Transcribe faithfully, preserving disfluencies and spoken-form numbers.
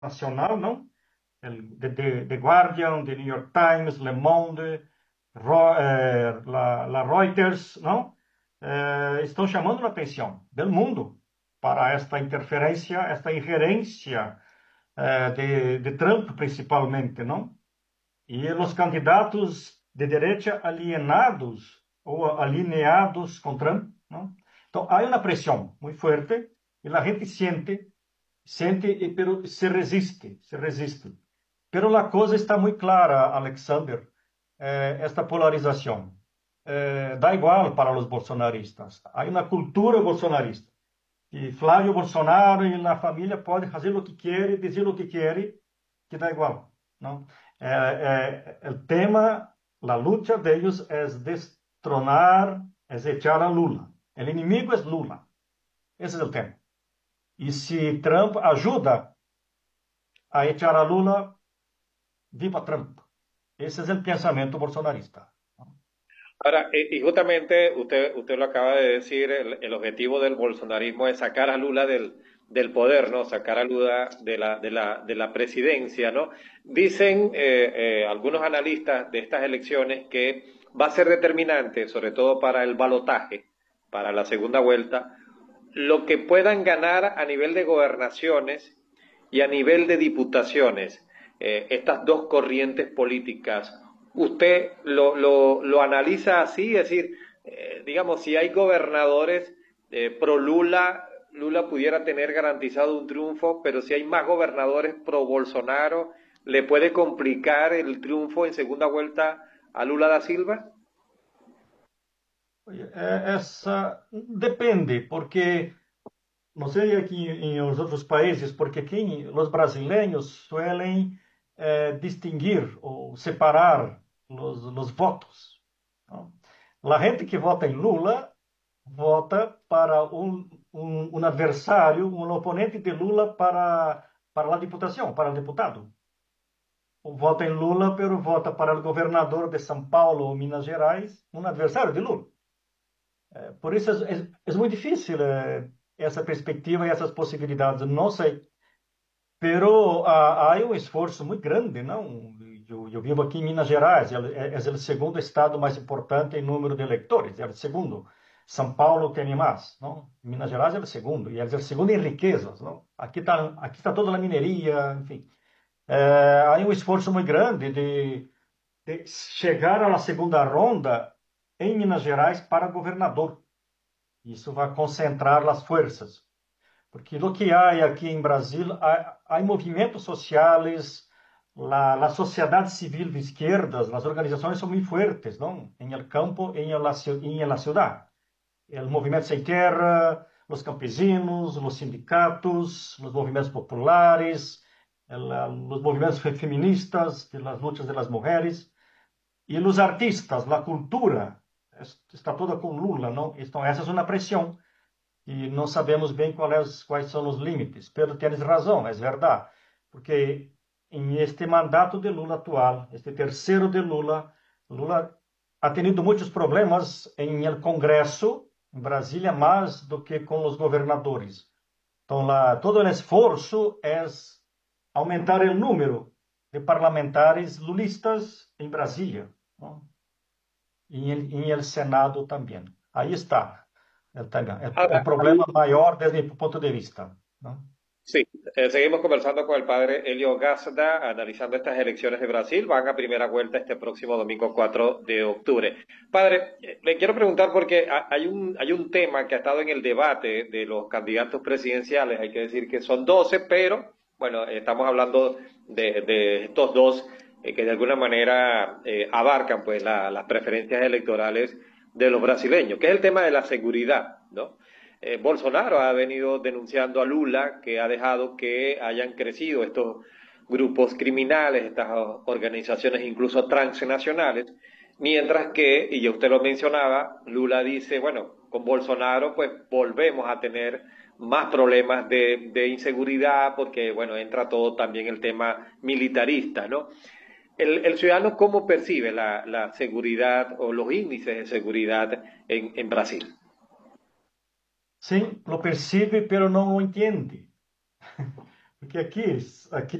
nacional, não? El, de, de, de Guardian, de New York Times, Le Monde, Ro, eh, la, la Reuters, não? Eh, estão chamando a atenção do mundo para esta interferência, esta ingerência eh, de, de Trump, principalmente, não? E os candidatos de direita alienados ou alineados com Trump, não? Então, há uma pressão muito forte e a gente sente, sente, e pero se resiste, se resiste. Pero a coisa está muito clara, Alexander, eh, esta polarização. Eh, dá igual para os bolsonaristas. Há uma cultura bolsonarista. E Flávio Bolsonaro e a família podem fazer o que querem, dizer o que querem, que dá igual. Não? É, é, o tema, a luta deles é destronar, é echar a Lula. O inimigo é Lula. Esse é o tema. E se Trump ajuda a echar a Lula, viva Trump. Ese es el pensamiento bolsonarista. Ahora, y y justamente usted, usted lo acaba de decir, el, el objetivo del bolsonarismo es sacar a Lula del, del poder, ¿no? Sacar a Lula de la, de la, de la presidencia, ¿no? Dicen eh, eh, algunos analistas de estas elecciones que va a ser determinante, sobre todo para el balotaje, para la segunda vuelta, lo que puedan ganar a nivel de gobernaciones y a nivel de diputaciones, eh, estas dos corrientes políticas. ¿Usted lo, lo, lo analiza así? Es decir, eh, digamos, si hay gobernadores eh, pro Lula, Lula pudiera tener garantizado un triunfo, pero si hay más gobernadores pro Bolsonaro, ¿le puede complicar el triunfo en segunda vuelta a Lula da Silva? É, essa depende, porque não sei aqui em os outros países, porque aqui os brasileiros suelen eh, distinguir ou separar os, os votos. Não? A gente que vota em Lula vota para um, um, um adversário, um oponente de Lula para, para a diputação, para o deputado. Vota em Lula, pero vota para o governador de São Paulo ou Minas Gerais, um adversário de Lula. Por isso é, é, é muito difícil é, essa perspectiva e essas possibilidades. Não sei. Pero há, há um esforço muito grande, não? Eu, eu vivo aqui em Minas Gerais, é, é, é o segundo estado mais importante em número de eleitores, é o segundo. São Paulo tem mais, não? Minas Gerais é o segundo, e é o segundo em riquezas, não? Aqui está aqui está toda a mineria, enfim. É, há um esforço muito grande de, de chegar à segunda ronda em Minas Gerais para governador. Isso vai concentrar as forças. Porque do que há aqui em Brasil, há, há movimentos sociais, a, a sociedade civil de esquerdas, as organizações são muito fortes, não? Em el campo, em la, em la ciudad. O movimento sem terra, os campesinos, os sindicatos, os movimentos populares, os movimentos feministas, as lutas das mulheres, e os artistas, a cultura, está toda com Lula, não? Então, essa é uma pressão. E não sabemos bem quais, quais são os limites. Pedro, tens razão, é verdade. Porque em este mandato de Lula atual, este terceiro de Lula, Lula ha tenido muitos problemas em el Congresso, em Brasília, mais do que com os governadores. Então, lá, todo o esforço é aumentar o número de parlamentares lulistas em Brasília, não? E em, em el Senado também. Aí está. É o problema maior desde o ponto de vista, ¿no? Sí, eh, seguimos conversando con el padre Elio Gazda, analizando estas elecciones de Brasil. Van a primera vuelta este próximo domingo cuatro de octubre. Padre, eh, le quiero preguntar porque hay un, hay un tema que ha estado en el debate de los candidatos presidenciales. Hay que decir que son doce, pero bueno, estamos hablando de, de estos dos eh, que de alguna manera eh, abarcan pues la, las preferencias electorales de los brasileños, que es el tema de la seguridad, ¿no? Eh, Bolsonaro ha venido denunciando a Lula que ha dejado que hayan crecido estos grupos criminales, estas organizaciones incluso transnacionales, mientras que, y ya usted lo mencionaba, Lula dice, bueno, con Bolsonaro pues volvemos a tener más problemas de, de inseguridad porque, bueno, entra todo también el tema militarista, ¿no? El, el ciudadano, ¿cómo percibe la, la seguridad o los índices de seguridad en, en Brasil? Sim, lo percebe, pero não o entende. Porque aqui, aqui